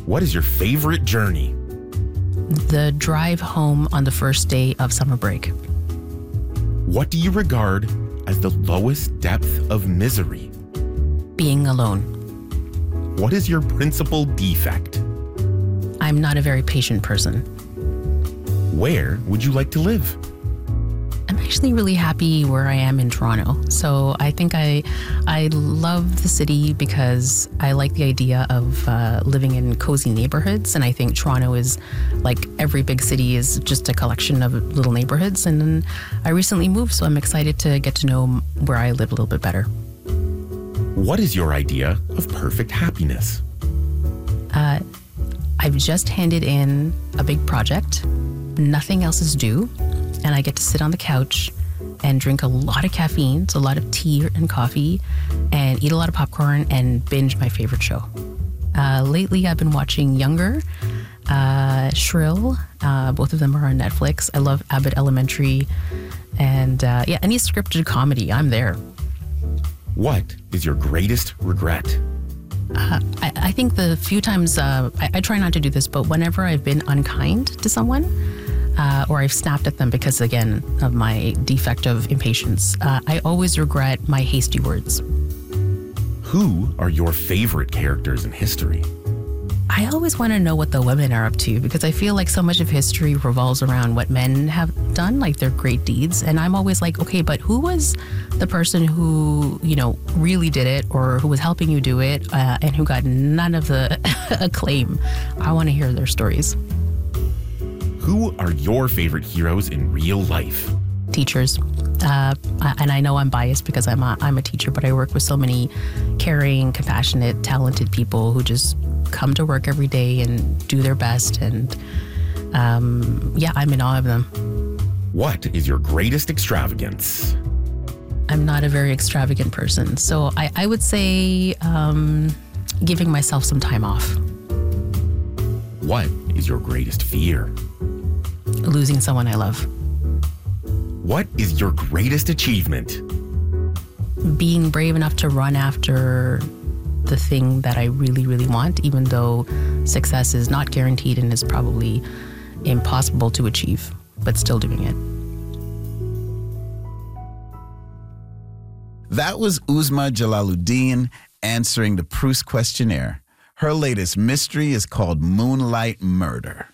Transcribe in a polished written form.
What is your favorite journey? The drive home on the first day of summer break. What do you regard as the lowest depth of misery? Being alone. What is your principal defect? I'm not a very patient person. Where would you like to live? I'm actually really happy where I am in Toronto. So I think I love the city because I like the idea of living in cozy neighborhoods. And I think Toronto is, like every big city, is just a collection of little neighborhoods. And then I recently moved, so I'm excited to get to know where I live a little bit better. What is your idea of perfect happiness? I've just handed in a big project. Nothing else is due. And I get to sit on the couch and drink a lot of caffeine, so a lot of tea and coffee, and eat a lot of popcorn and binge my favorite show. Lately, I've been watching Younger, Shrill. Both of them are on Netflix. I love Abbott Elementary. And any scripted comedy, I'm there. What is your greatest regret? I think the few times, I try not to do this, but whenever I've been unkind to someone, or I've snapped at them because, again, of my defect of impatience, I always regret my hasty words. Who are your favorite characters in history? I always want to know what the women are up to because I feel like so much of history revolves around what men have done, like their great deeds. And I'm always like, okay, but who was the person who, really did it, or who was helping you do it, and who got none of the acclaim? I want to hear their stories. Who are your favorite heroes in real life? Teachers. And I know I'm biased because I'm a teacher, but I work with so many caring, compassionate, talented people who just come to work every day and do their best. And I'm in awe of them. What is your greatest extravagance? I'm not a very extravagant person. So I would say giving myself some time off. What is your greatest fear? Losing someone I love. What is your greatest achievement? Being brave enough to run after the thing that I really, really want, even though success is not guaranteed and is probably impossible to achieve, but still doing it. That was Uzma Jalaluddin answering the Proust questionnaire. Her latest mystery is called Moonlight Murder.